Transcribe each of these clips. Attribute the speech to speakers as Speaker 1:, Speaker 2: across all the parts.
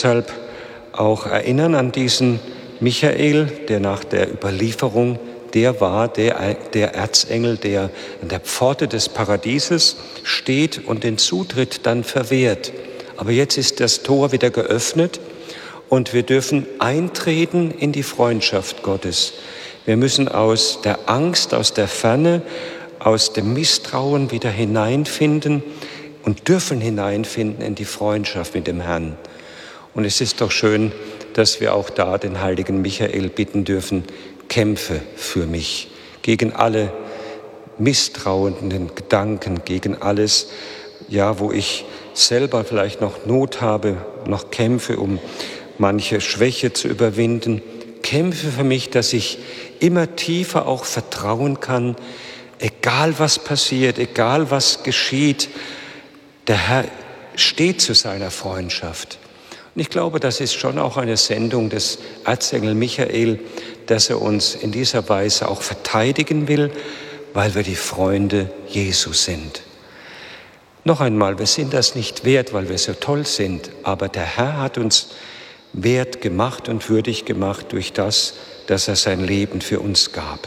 Speaker 1: deshalb auch erinnern an diesen Michael, der nach der Überlieferung der Erzengel, der an der Pforte des Paradieses steht und den Zutritt dann verwehrt. Aber jetzt ist das Tor wieder geöffnet und wir dürfen eintreten in die Freundschaft Gottes. Wir müssen aus der Angst, aus der Ferne, aus dem Misstrauen wieder hineinfinden und dürfen hineinfinden in die Freundschaft mit dem Herrn. Und es ist doch schön, dass wir auch da den heiligen Michael bitten dürfen: Kämpfe für mich gegen alle misstrauenden Gedanken, gegen alles, ja, wo ich selber vielleicht noch Not habe, noch kämpfe, um manche Schwäche zu überwinden. Kämpfe für mich, dass ich immer tiefer auch vertrauen kann, egal was passiert, egal was geschieht, der Herr steht zu seiner Freundschaft. Und ich glaube, das ist schon auch eine Sendung des Erzengel Michael, dass er uns in dieser Weise auch verteidigen will, weil wir die Freunde Jesu sind. Noch einmal, wir sind das nicht wert, weil wir so toll sind, aber der Herr hat uns wert gemacht und würdig gemacht durch das, dass er sein Leben für uns gab.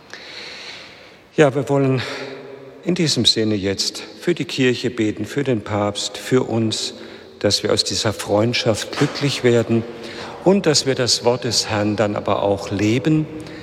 Speaker 1: Ja, wir wollen in diesem Sinne jetzt für die Kirche beten, für den Papst, für uns, dass wir aus dieser Freundschaft glücklich werden und dass wir das Wort des Herrn dann aber auch leben.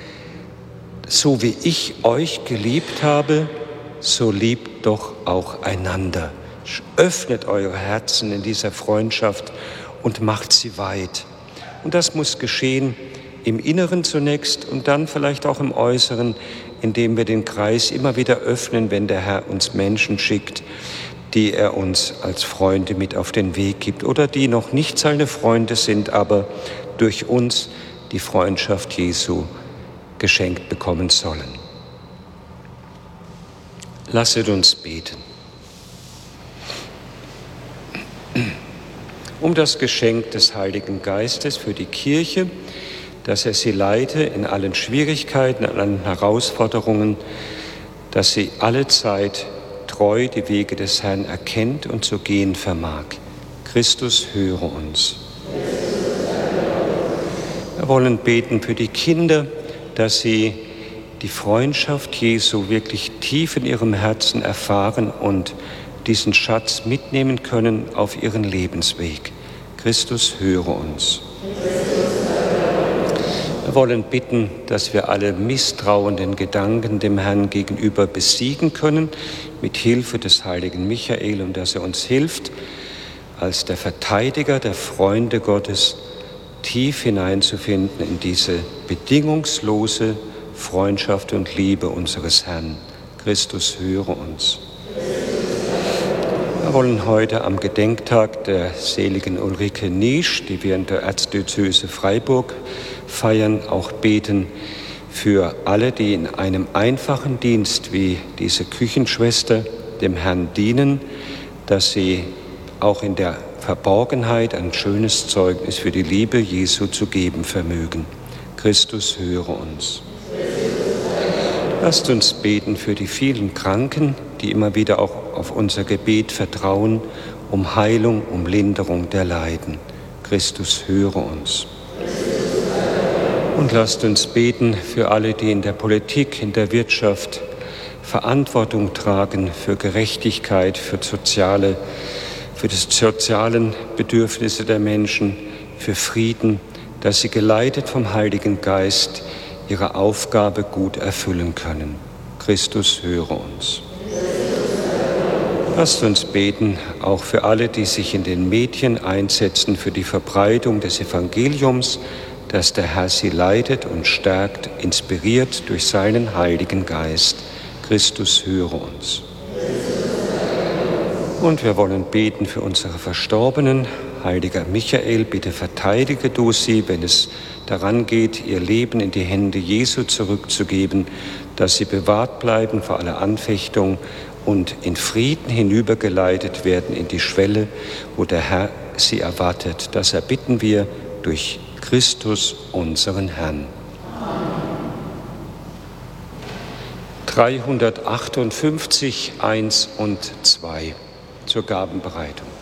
Speaker 1: So wie ich euch geliebt habe, so liebt doch auch einander. Öffnet eure Herzen in dieser Freundschaft und macht sie weit. Und das muss geschehen im Inneren zunächst und dann vielleicht auch im Äußeren, indem wir den Kreis immer wieder öffnen, wenn der Herr uns Menschen schickt, die er uns als Freunde mit auf den Weg gibt oder die noch nicht seine Freunde sind, aber durch uns die Freundschaft Jesu geschenkt bekommen sollen. Lasset uns beten. Um das Geschenk des Heiligen Geistes für die Kirche, dass er sie leite in allen Schwierigkeiten, in allen Herausforderungen, dass sie allezeit treu die Wege des Herrn erkennt und zu gehen vermag. Christus, höre uns. Wir wollen beten für die Kinder, dass sie die Freundschaft Jesu wirklich tief in ihrem Herzen erfahren und diesen Schatz mitnehmen können auf ihren Lebensweg. Christus, höre uns. Wir wollen bitten, dass wir alle misstrauenden Gedanken dem Herrn gegenüber besiegen können, mit Hilfe des heiligen Michael, und dass er uns hilft, als der Verteidiger der Freunde Gottes tief hineinzufinden in diese bedingungslose Freundschaft und Liebe unseres Herrn. Christus, höre uns. Wir wollen heute am Gedenktag der seligen Ulrike Niesch, die wir in der Erzdiözese Freiburg feiern, auch beten für alle, die in einem einfachen Dienst wie diese Küchenschwester dem Herrn dienen, dass sie auch in der Verborgenheit ein schönes Zeugnis für die Liebe Jesu zu geben vermögen. Christus, höre uns. Lasst uns beten für die vielen Kranken, die immer wieder auch auf unser Gebet vertrauen, um Heilung, um Linderung der Leiden. Christus, höre uns. Und lasst uns beten für alle, die in der Politik, in der Wirtschaft Verantwortung tragen für Gerechtigkeit, für die sozialen Bedürfnisse der Menschen, für Frieden, dass sie geleitet vom Heiligen Geist ihre Aufgabe gut erfüllen können. Christus, höre uns. Lasst uns beten, auch für alle, die sich in den Medien einsetzen für die Verbreitung des Evangeliums, dass der Herr sie leitet und stärkt, inspiriert durch seinen Heiligen Geist. Christus, höre uns. Und wir wollen beten für unsere Verstorbenen. Heiliger Michael, bitte verteidige du sie, wenn es daran geht, ihr Leben in die Hände Jesu zurückzugeben, dass sie bewahrt bleiben vor aller Anfechtung und in Frieden hinübergeleitet werden in die Schwelle, wo der Herr sie erwartet. Das erbitten wir durch Christus, unseren Herrn. 358, 1 und 2 zur Gabenbereitung.